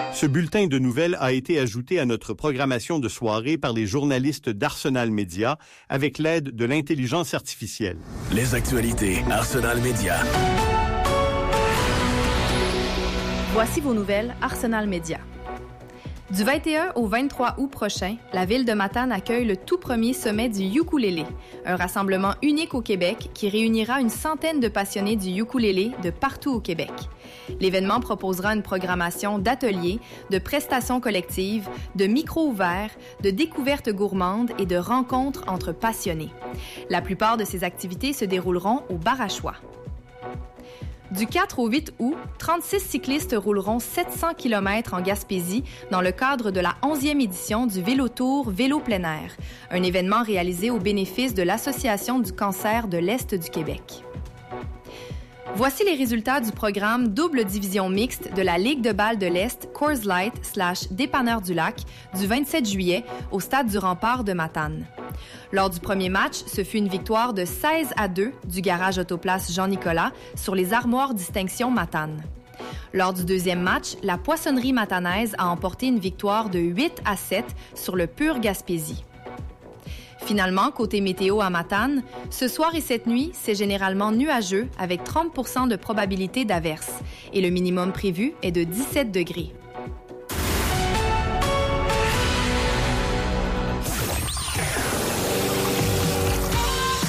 Ce bulletin de nouvelles a été ajouté à notre programmation de soirée par les journalistes d'Arsenal Média avec l'aide de l'intelligence artificielle. Les actualités Arsenal Média. Voici vos nouvelles Arsenal Média. Du 21 au 23 août prochain, la ville de Matane accueille le tout premier sommet du ukulélé, un rassemblement unique au Québec qui réunira une centaine de passionnés du ukulélé de partout au Québec. L'événement proposera une programmation d'ateliers, de prestations collectives, de micros ouverts, de découvertes gourmandes et de rencontres entre passionnés. La plupart de ces activités se dérouleront au Barachois. Du 4 au 8 août, 36 cyclistes rouleront 700 km en Gaspésie dans le cadre de la 11e édition du Vélotour Vélo plein air, un événement réalisé au bénéfice de l'Association du cancer de l'Est du Québec. Voici les résultats du programme double division mixte de la Ligue de balle de l'Est Coors Light / Dépanneur du Lac du 27 juillet au Stade du Rempart de Matane. Lors du premier match, ce fut une victoire de 16-2 du garage Autoplace Jean-Nicolas sur les armoires distinction Matane. Lors du deuxième match, la poissonnerie matanaise a emporté une victoire de 8-7 sur le Pur Gaspésie. Finalement, côté météo à Matane, ce soir et cette nuit, c'est généralement nuageux avec 30% de probabilité d'averse et le minimum prévu est de 17 degrés.